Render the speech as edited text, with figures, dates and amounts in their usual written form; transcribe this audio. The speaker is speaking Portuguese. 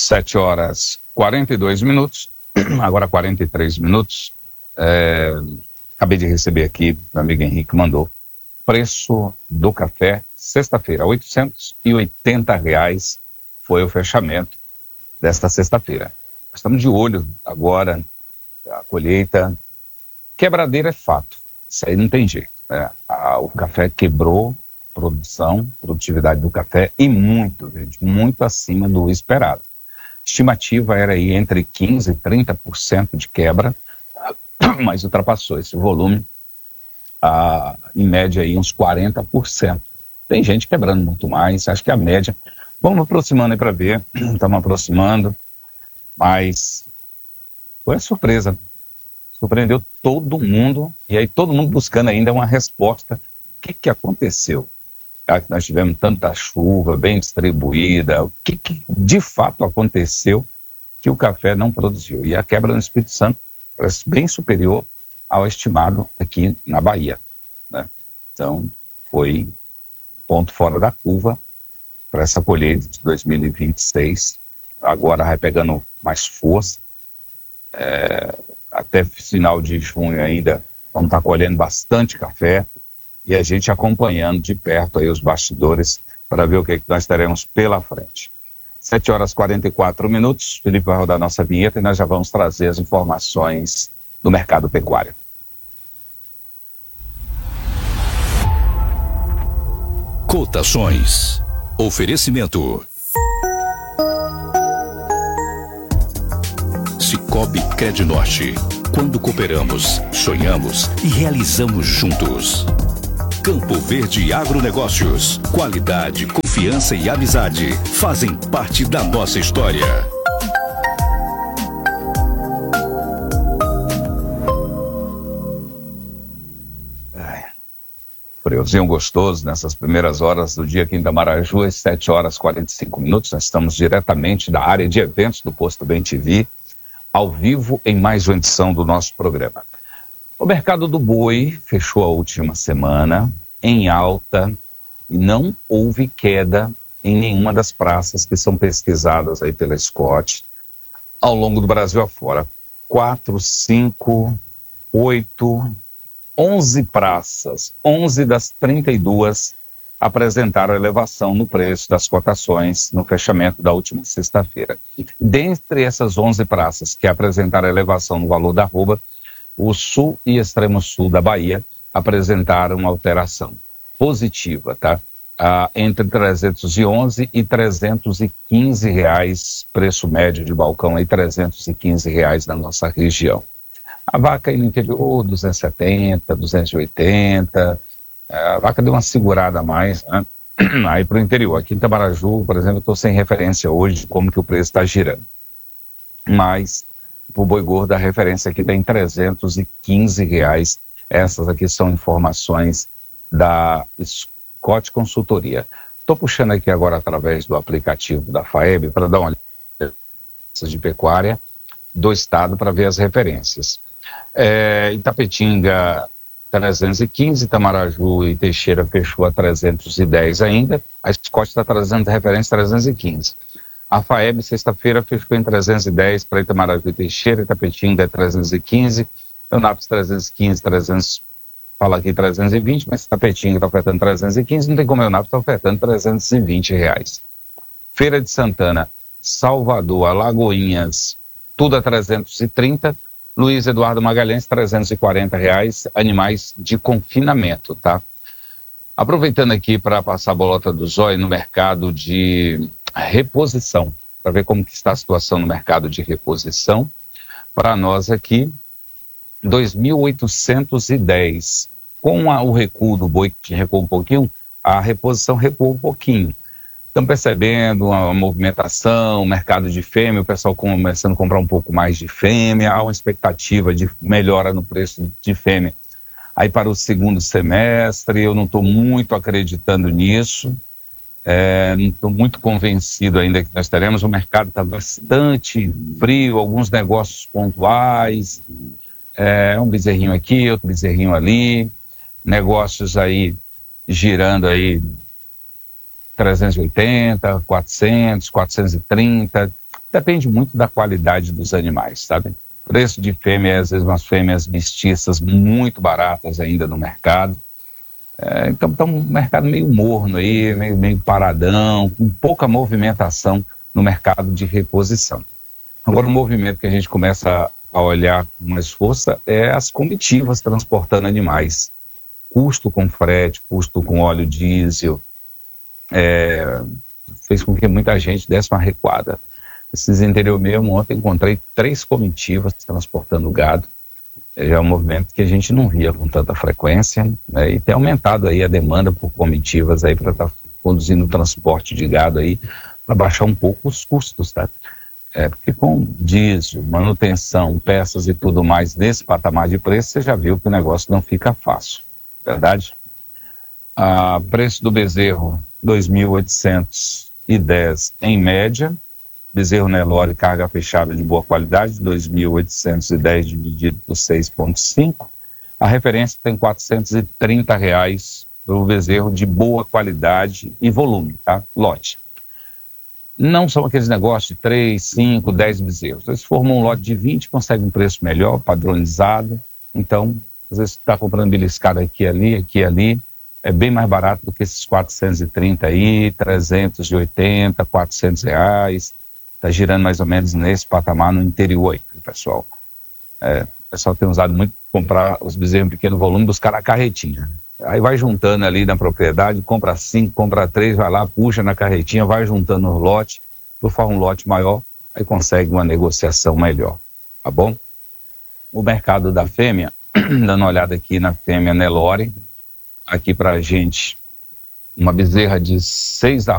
7h42, agora 43 minutos. Acabei de receber aqui, meu amigo Henrique mandou. Preço do café, sexta-feira, R$880 foi o fechamento desta sexta-feira. Estamos de olho agora, a colheita. Quebradeira é fato, isso aí não tem jeito. O café quebrou a produtividade do café e muito, gente, muito acima do esperado. Estimativa era aí entre 15% e 30% de quebra, mas ultrapassou esse volume, em média aí uns 40%. Tem gente quebrando muito mais, acho que a média... Vamos aproximando aí para ver, estamos aproximando, mas foi a surpresa. Surpreendeu todo mundo, e aí todo mundo buscando ainda uma resposta. O que aconteceu? Já que nós tivemos tanta chuva bem distribuída, o que de fato aconteceu que o café não produziu? E a quebra no Espírito Santo parece bem superior ao estimado aqui na Bahia, né? Então, foi ponto fora da curva para essa colheita de 2026. Agora vai pegando mais força. Até final de junho ainda vamos estar colhendo bastante café e a gente acompanhando de perto aí os bastidores para ver o que nós teremos pela frente. 7h44, Felipe vai rodar nossa vinheta e nós já vamos trazer as informações do mercado pecuário. Cotações. Oferecimento. Cicobi Crednorte. Quando cooperamos, sonhamos e realizamos juntos. Campo Verde Agronegócios. Qualidade, confiança e amizade fazem parte da nossa história. Friozinho gostoso nessas primeiras horas do dia aqui em Itamaraju, às 7h45. Nós estamos diretamente da área de eventos do Posto Bem TV, ao vivo em mais uma edição do nosso programa. O mercado do boi fechou a última semana em alta e não houve queda em nenhuma das praças que são pesquisadas aí pela Scott ao longo do Brasil afora. 4, 5, 8, 11 praças, 11 das 32 apresentaram elevação no preço das cotações no fechamento da última sexta-feira. Dentre essas 11 praças que apresentaram elevação no valor da arroba, o sul e extremo sul da Bahia apresentaram uma alteração positiva, tá? Entre 311 e 315 reais, preço médio de balcão aí, 315 reais na nossa região. A vaca aí no interior, 270, 280, a vaca deu uma segurada a mais, né? Aí para o interior, aqui em Itamaraju, por exemplo, eu estou sem referência hoje de como que o preço está girando. Mas para o boi gordo a referência aqui está em 315 reais. Essas aqui são informações da Scott Consultoria. Estou puxando aqui agora através do aplicativo da FAEB para dar uma olhada de pecuária do estado para ver as referências. Itapetinga 315, Itamaraju e Teixeira fechou a 310 ainda. A Scott está trazendo referência 315. A FAEB sexta-feira fechou em 310 para Itamaraju e Teixeira, Itapetinga 315, Eunápolis 315, 300, fala aqui 320, mas Itapetinga está ofertando 315, não tem como Eunápolis está ofertando 320 reais. Feira de Santana, Salvador, Alagoinhas, tudo a 330, Luiz Eduardo Magalhães, 340 reais, animais de confinamento, tá? Aproveitando aqui para passar a bolota do zóio no mercado de reposição, para ver como que está a situação no mercado de reposição. Para nós aqui, 2.810. Com o recuo do boi, que recuou um pouquinho, a reposição recuou um pouquinho. Estamos percebendo uma movimentação, mercado de fêmea, o pessoal começando a comprar um pouco mais de fêmea, há uma expectativa de melhora no preço de fêmea. Aí para o segundo semestre, eu não estou muito acreditando nisso, não estou muito convencido ainda que nós teremos. O mercado está bastante frio, alguns negócios pontuais, um bezerrinho aqui, outro bezerrinho ali, negócios aí girando aí 380, 400, 430, depende muito da qualidade dos animais, sabe? Preço de fêmea, às vezes umas fêmeas mestiças muito baratas ainda no mercado. Então está um mercado meio morno aí, meio paradão, com pouca movimentação no mercado de reposição. Agora, o movimento que a gente começa a olhar com mais força é as comitivas transportando animais. Custo com frete, custo com óleo diesel, fez com que muita gente desse uma recuada. Esses interior mesmo, ontem encontrei 3 comitivas transportando gado. Já é um movimento que a gente não via com tanta frequência, né? E tem aumentado aí a demanda por comitivas aí para estar conduzindo o transporte de gado aí, para baixar um pouco os custos, tá? Porque com diesel, manutenção, peças e tudo mais nesse patamar de preço, você já viu que o negócio não fica fácil, verdade? Preço do bezerro, 2.810 em média. Bezerro Nelore, carga fechada de boa qualidade, 2.810 dividido por 6,5. A referência tem R$430 para o bezerro de boa qualidade e volume, tá? Lote. Não são aqueles negócios de 3, 5, 10 bezerros. Eles formam um lote de 20, conseguem um preço melhor, padronizado. Então, às vezes você está comprando beliscada aqui e ali. É bem mais barato do que esses 430 aí, 380, R$400. Está girando mais ou menos nesse patamar no interior aí, pessoal. O pessoal tem usado muito comprar os bezerros em pequeno volume, buscar na carretinha. Aí vai juntando ali na propriedade, compra 5, compra 3, vai lá, puxa na carretinha, vai juntando no lote, por formar um lote maior, aí consegue uma negociação melhor, tá bom? O mercado da fêmea, dando uma olhada aqui na fêmea Nelore, aqui pra gente, uma bezerra de 6